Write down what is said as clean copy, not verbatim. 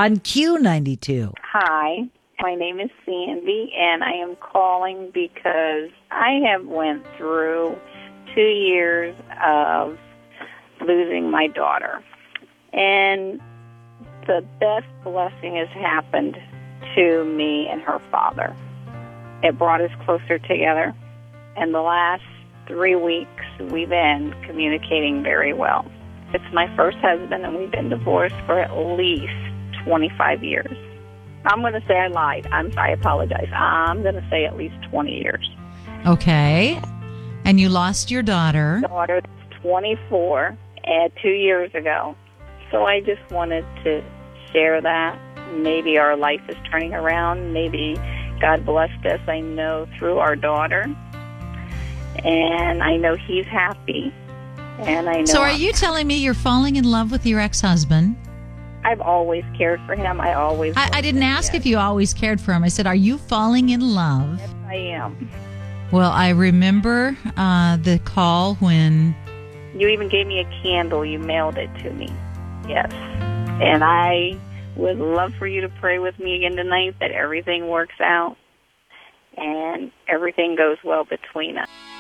on Q92. Hi, my name is Sandy, and I am calling because I have went through 2 years of losing my daughter. And the best blessing has happened to me and her father. It brought us closer together. And the last 3 weeks, we've been communicating very well. It's my first husband, and we've been divorced for at least 25 years. I'm going to say I lied. I apologize. I'm going to say at least 20 years. Okay. And you lost your daughter. Daughter, 24, 2 years ago. So I just wanted to share that. Maybe our life is turning around. Maybe God blessed us, I know, through our daughter. And I know he's happy. And I know. So are you telling me you're falling in love with your ex-husband? I've always cared for him. I didn't ask if you always cared for him. I said, are you falling in love? Yes, I am. Well, I remember the call when... You even gave me a candle. You mailed it to me. Yes. And I would love for you to pray with me again tonight that everything works out and everything goes well between us.